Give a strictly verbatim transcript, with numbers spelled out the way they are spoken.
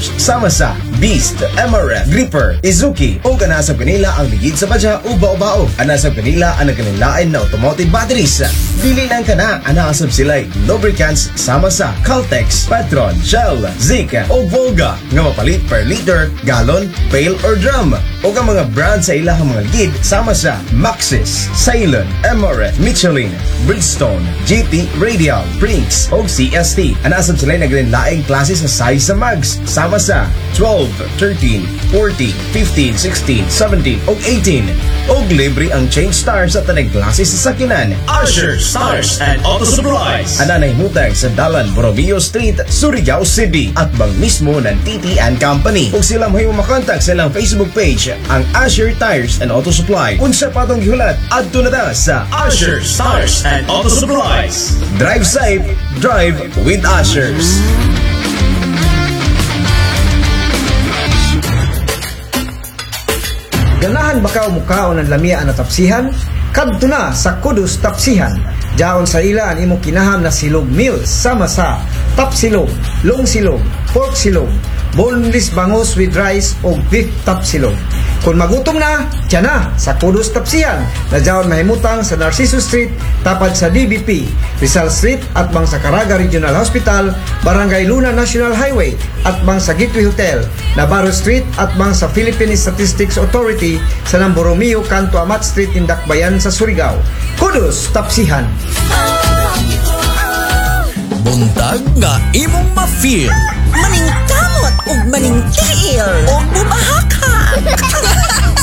Tires sama sa Beast, M R F, Gripper, Izuki o kanasab kanila ang ligid sa badya o bao-bao. Anasab kanila ang nagkanilain na automotive batteries. Dili lang ka na, anasab sila lubricants sama sa Caltex, Petron, Shell, Zika o Volga nga mapalit per liter, gallon, pail or drum. O ang mga brand sa ilahang mga ligid sama sa Maxxis, Ceylon, M R F, Michelin, Bridgestone, G T, Radial, Brinks o C S T. Anasab sila nagkanilaing klase sa size sa mags sama sa twelve, thirteen, fourteen, fifteen, sixteen, seventeen o eighteen. Og libre ang change stars sa tanang klase sa sakinan. Asher Stars and Auto Supplies. Ananay mutag sa Dalan Borromeo Street, Surigao City at bang mismo ng T T and Company. Kung sila may makontak sa ilang Facebook page, ang Asher Tires and Auto Supply. Unsa patong gihulat adto na ta sa Asher Stars and Auto Supplies. Drive safe, drive with Ashers. Ganahan baka mukaon ang lamia na tapsihan? Kadto na sa Kudus Tapsihan. Jaon sa ila ang imo kinaham na silog meals sama sa tapsilog, long silog, pork silog, boneless bangus with rice o beef tapsilog. Kung magutom na, tiyan na sa Kudus Tapsihan na jaon mahimutang sa Narciso Street tapad sa D B P, Rizal Street at bang sa Caraga Regional Hospital, Barangay Luna National Highway at bang sa Gateway Hotel, Navarro Street at bang sa Philippine Statistics Authority sa Borromeo, Kanto Amat Street in Dakbayan sa Surigao. Kudus Tapsihan. Buntag nga imong ma-feel. Maningkamot ug maningtiil ug bumahaka.